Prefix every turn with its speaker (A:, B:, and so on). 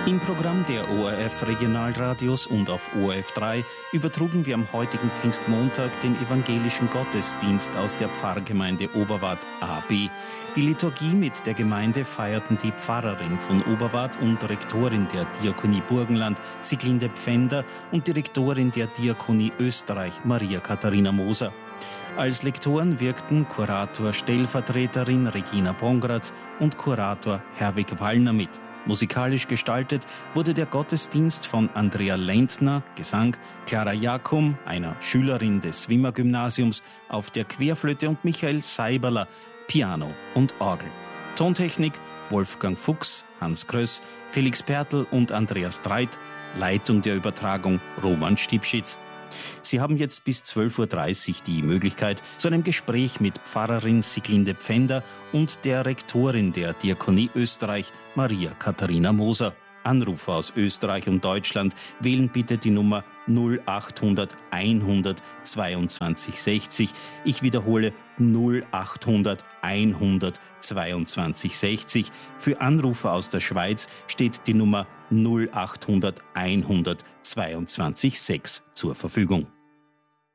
A: Im Programm der ORF Regionalradios und auf ORF 3 übertrugen wir am heutigen Pfingstmontag den evangelischen Gottesdienst aus der Pfarrgemeinde Oberwart AB. Die Liturgie mit der Gemeinde feierten die Pfarrerin von Oberwart und Rektorin der Diakonie Burgenland, Siglinde Pfänder, und Direktorin der Diakonie Österreich, Maria Katharina Moser. Als Lektoren wirkten Kurator Stellvertreterin Regina Pongratz und Kurator Herwig Wallner mit. Musikalisch gestaltet wurde der Gottesdienst von Andrea Lentner, Gesang, Clara Jakum, einer Schülerin des Wimmer Gymnasiums, auf der Querflöte und Michael Seiberler, Piano und Orgel. Tontechnik Wolfgang Fuchs, Hans Kröss, Felix Pertl und Andreas Dreit, Leitung der Übertragung Roman Stipschitz. Sie haben jetzt bis 12.30 Uhr die Möglichkeit zu einem Gespräch mit Pfarrerin Siglinde Pfänder und der Rektorin der Diakonie Österreich, Maria Katharina Moser. Anrufer aus Österreich und Deutschland wählen bitte die Nummer 0800 100 22 60. Ich wiederhole 0800 100 22 60. Für Anrufer aus der Schweiz steht die Nummer 0800 100 22 6 zur Verfügung.